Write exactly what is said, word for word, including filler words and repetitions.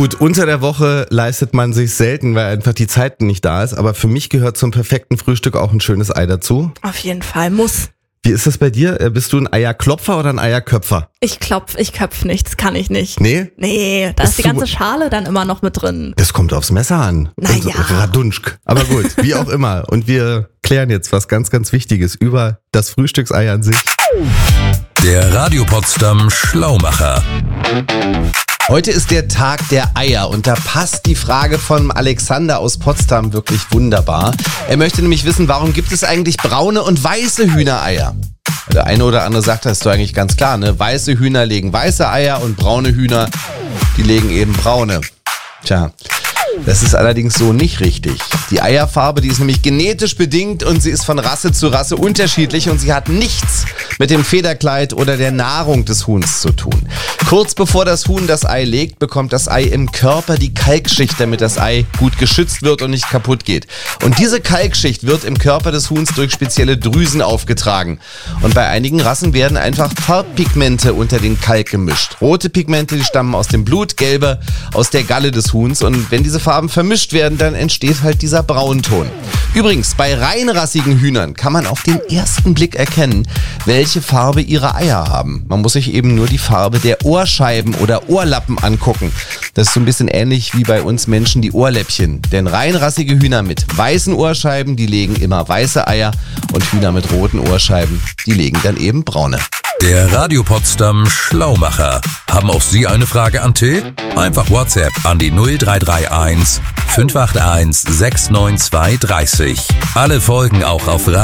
Gut, unter der Woche leistet man sich selten, weil einfach die Zeit nicht da ist. Aber für mich gehört zum perfekten Frühstück auch ein schönes Ei dazu. Auf jeden Fall, muss. Wie ist das bei dir? Bist du ein Eierklopfer oder ein Eierköpfer? Ich klopf, ich köpf nicht, das kann ich nicht. Nee? Nee, da Ist ist die zu- ganze Schale dann immer noch mit drin. Das kommt aufs Messer an. Na Und ja. Radunschk. Aber gut, wie auch immer. Und wir klären jetzt was ganz, ganz Wichtiges über das Frühstücksei an sich. Der Radio Potsdam Schlaumacher. Heute ist der Tag der Eier und da passt die Frage von Alexander aus Potsdam wirklich wunderbar. Er möchte nämlich wissen, warum gibt es eigentlich braune und weiße Hühnereier? Der eine oder andere sagt, das ist doch eigentlich ganz klar, ne? Weiße Hühner legen weiße Eier und braune Hühner, die legen eben braune. Tja, das ist allerdings so nicht richtig. Die Eierfarbe, die ist nämlich genetisch bedingt und sie ist von Rasse zu Rasse unterschiedlich und sie hat nichts mit dem Federkleid oder der Nahrung des Huhns zu tun. Kurz bevor das Huhn das Ei legt, bekommt das Ei im Körper die Kalkschicht, damit das Ei gut geschützt wird und nicht kaputt geht. Und diese Kalkschicht wird im Körper des Huhns durch spezielle Drüsen aufgetragen. Und bei einigen Rassen werden einfach Farbpigmente unter den Kalk gemischt. Rote Pigmente, die stammen aus dem Blut, gelbe aus der Galle des Huhns. Und wenn diese Farben vermischt werden, dann entsteht halt dieser Braunton. Übrigens, bei reinrassigen Hühnern kann man auf den ersten Blick erkennen, welche Farbe ihre Eier haben. Man muss sich eben nur die Farbe der Ohrscheiben oder Ohrlappen angucken. Das ist so ein bisschen ähnlich wie bei uns Menschen die Ohrläppchen. Denn reinrassige Hühner mit weißen Ohrscheiben, die legen immer weiße Eier und Hühner mit roten Ohrscheiben, die legen dann eben braune. Der Radio Potsdam Schlaumacher. Haben auch Sie eine Frage an Till? Einfach WhatsApp an die null drei drei eins fünf acht eins sechs neun zwei drei null. Alle Folgen auch auf